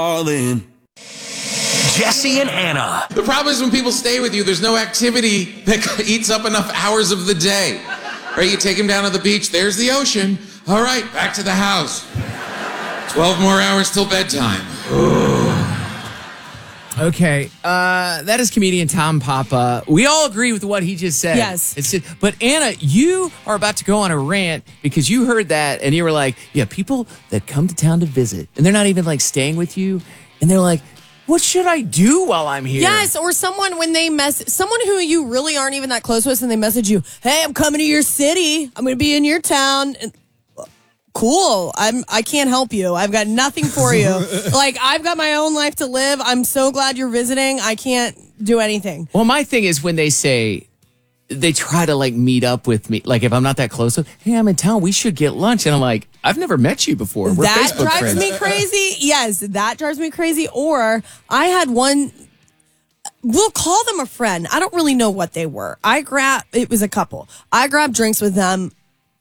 All in. Jesse and Anna. The problem is when people stay with you, there's no activity that eats up enough hours of the day. Right? You take them down to the beach, there's the ocean. All right, back to the house. 12 more hours till bedtime. Okay, that is comedian Tom Papa. We all agree with what he just said. Yes. But Anna, you are about to go on a rant because you heard that and you were like, yeah, people that come to town to visit and they're not even like staying with you and they're like, what should I do while I'm here? Yes, or someone when they someone who you really aren't even that close with and they message you, hey, I'm coming to your city. I'm going to be in your town. And, cool. I can't help you. I've got nothing for you. Like, I've got my own life to live. I'm so glad you're visiting. I can't do anything. Well, my thing is when they say, they try to like meet up with me. Like if I'm not that close, hey, I'm in town. We should get lunch. And I'm like, I've never met you before. We're that Facebook drives friends. me crazy. Yes, that drives me crazy. Or I had one, we'll call them a friend. I don't really know what they were. It was a couple. I grabbed drinks with them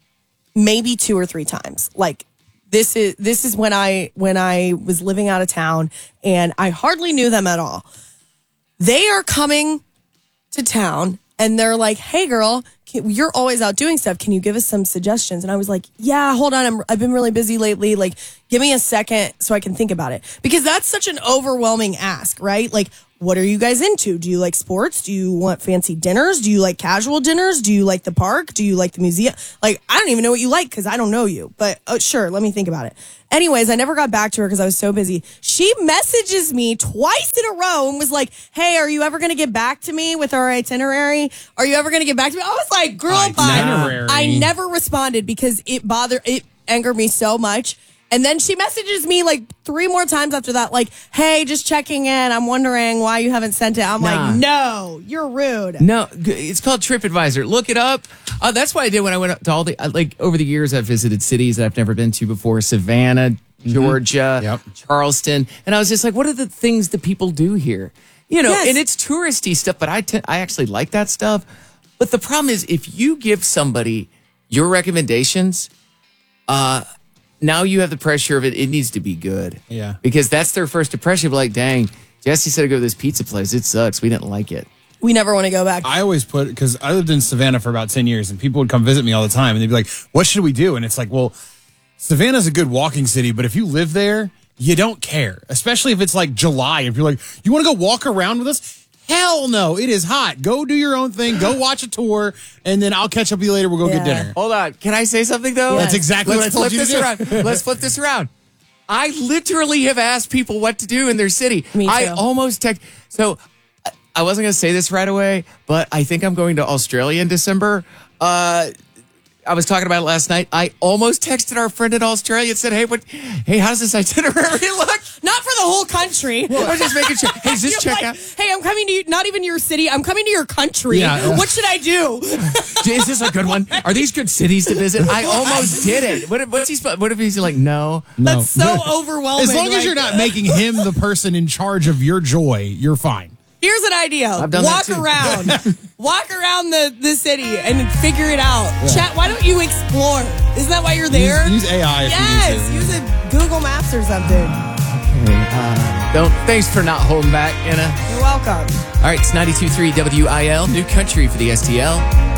maybe 2 or 3 times. Like this is when I was living out of town and I hardly knew them at all. They are coming to town and they're like, hey girl, you're always out doing stuff. Can you give us some suggestions? And I was like, yeah, hold on. I've been really busy lately. Like, give me a second so I can think about it. Because that's such an overwhelming ask, right? Like, what are you guys into? Do you like sports? Do you want fancy dinners? Do you like casual dinners? Do you like the park? Do you like the museum? Like, I don't even know what you like because I don't know you. But sure, let me think about it. Anyways, I never got back to her because I was so busy. She messages me twice in a row and was like, hey, are you ever going to get back to me with our itinerary? Are you ever going to get back to me? I was like, girl, bye. I never responded because it angered me so much. And then she messages me like 3 more times after that, like, hey, just checking in. I'm wondering why you haven't sent it. I'm like, no, you're rude. No, it's called TripAdvisor. Look it up. That's what I did when I went up to all the, like, over the years, I've visited cities that I've never been to before. Savannah, Georgia, Charleston. And I was just like, what are the things that people do here? You know, and it's touristy stuff, but I actually like that stuff. But the problem is if you give somebody your recommendations, now you have the pressure of it. It needs to be good. Yeah. Because that's their first impression of like, dang, Jesse said to go to this pizza place. It sucks. We didn't like it. We never want to go back. I always because I lived in Savannah for about 10 years and people would come visit me all the time and they'd be like, what should we do? And it's like, well, Savannah's a good walking city, but if you live there, you don't care. Especially if it's like July. If you're like, you want to go walk around with us? Hell no, it is hot. Go do your own thing. Go watch a tour, and then I'll catch up with you later. We'll go get dinner. Hold on. Can I say something, though? That's exactly what I told you to do. Let's flip this around. I literally have asked people what to do in their city. Me too. I almost text. So I wasn't going to say this right away, but I think I'm going to Australia in December. I was talking about it last night. I almost texted our friend in Australia and said, hey, how does this itinerary look? Not for the whole country. I was just making sure. Hey, does this check out? Hey, I'm coming to you, not even your city. I'm coming to your country. Yeah. What should I do? Is this a good one? Are these good cities to visit? I almost did it. What if he's like, no? That's so overwhelming. As long as you're not making him the person in charge of your joy, you're fine. Here's an idea. I've done Walk that too. around. Walk around the city and figure it out. Yeah. Chat, why don't you explore? Isn't that why you're there? Use AI if you need to. Use a Google Maps or something. Okay. Thanks for not holding back, Anna. You're welcome. All right, it's 92.3 WIL, New Country for the STL.